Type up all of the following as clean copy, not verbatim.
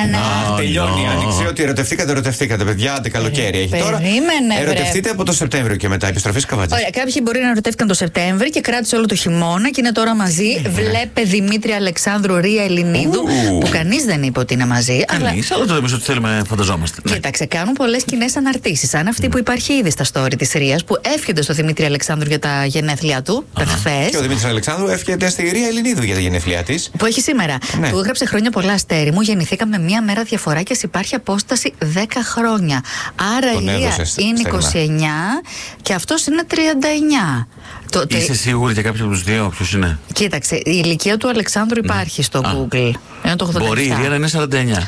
Περίμενε. Τελειώνει η άνοιξη. Ότι ερωτευτήκατε, παιδιά. Άντε καλοκαίρι έχει τώρα. Ερωτευτείτε από το Σεπτέμβριο και μετά. Επιστροφή Καβατζής. Ωραία, κάποιοι μπορεί να ερωτεύτηκαν το Σεπτέμβρη και κράτησε όλο το χειμώνα και είναι τώρα μαζί. Βλέπε Δημήτρη Αλεξάνδρου, Ρία Ελληνίδου. Που κανείς δεν είπε ότι είναι μαζί. Κανείς, αλλά το εμείς ότι θέλουμε, φανταζόμαστε. Κοίταξε, κάνουν πολλές κοινές αναρτήσεις. Σαν αυτή που υπάρχει ήδη στα story της Ρίας που εύχεται στο Δημήτρη Αλεξάνδρου για τα γενέθλιά του, τα χθες. Και ο Δημήτρης Αλεξάνδρου εύχεται στη Ρία Ελληνίδου για τα γενέθλιά της. Που έχει σήμερα. Ναι. Του έγραψε χρόνια πολλά, αστέρι μου. Γεννηθήκαμε μία μέρα διαφορά και υπάρχει απόσταση 10 χρόνια. Άρα η Ρία είναι 29 και αυτός είναι 39. Είσαι σίγουρη για κάποιον από τους δύο ποιος είναι? Κοίταξε, η ηλικία του Αλεξάνδρου υπάρχει στο Google. Είναι το 87. Μπορεί η Ρία να είναι 49.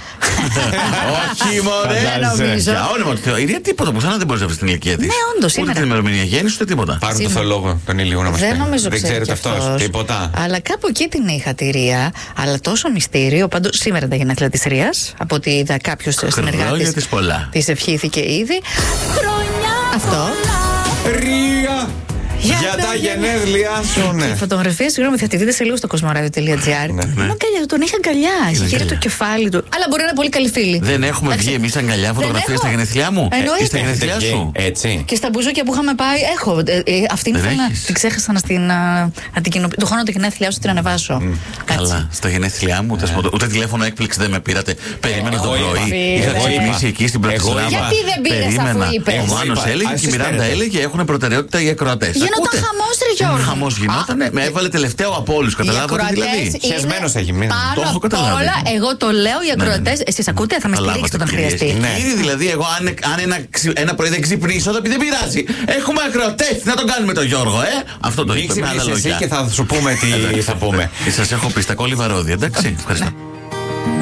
Όχι, μωρέ! Δεν νομίζω. Για όνομα του Θεού. Η Ρία τίποτα πουθενά δεν μπορεί να βρει την ηλικία της. Ναι, όντως ούτε την ημερομηνία γέννησης ούτε τίποτα. Πάρουν το θεολόγο τον Ηλίου να μας πει. Δεν νομίζω δεν ξέρετε αυτός. Τίποτα. Αλλά κάπου εκεί την είχα τη Ρία. Αλλά τόσο μυστήριο. Πάντως σήμερα είναι τα γενέθλια της Ρίας. Από ό,τι είδα κάποιος συνεργάτης της ευχήθηκε ήδη. Χρόνια! Αυτό. Ρία! Για τα γενέθλιά σου, ναι. Η φωτογραφία, συγγνώμη, θα τη δείτε σε λίγο στο cosmoradio.gr. Τον είχε αγκαλιά, είχε γύρω το κεφάλι του. Αλλά μπορεί να είναι πολύ καλή φίλη. Δεν έχουμε βγει εμείς αγκαλιά φωτογραφία στα γενέθλιά μου? Στα γενέθλιά σου? Έτσι. Και στα μπουζούκια που είχαμε πάει, έχω. Αυτή είναι την ξέχασα να την κοινοποιήσω. Το χρόνο του γενέθλιά σου την ανεβάσω. Καλά. Στα γενέθλιά μου, ούτε τηλέφωνο έκπληξη δεν με πήρατε. Περίμενα το πρωί. Είχα ξυπνήσει εκεί στην Πρατισλάβα. Γιατί δεν πήρες αφού είπες? Ο Άννος έλεγε και η Μιράντα έλεγε έχουν προτεραιότητα οι ακροατές. Γινόταν χαμός, ρε Γιώργο. Χαμός γινότανε. Με έβαλε τελευταίο από όλους. Καταλάβατε δηλαδή? Χεσμένος έχει μείνει. Το έχω καταλάβει. Όλα, εγώ το λέω, οι ακροατές. Εσείς ακούτε, θα με στηρίξετε όταν χρειαστεί. Ήδη δηλαδή, εγώ αν ένα πρωί δεν ξυπνήσω, θα πει δεν πειράζει. Έχουμε ακροατές. Να τον κάνουμε τον Γιώργο, Αυτό το είπε με άλλα λόγια. Και θα σου πούμε τι θα πούμε. Σας έχω πει στα κόλλη βαρόδια, εντάξει. Ευχαριστώ.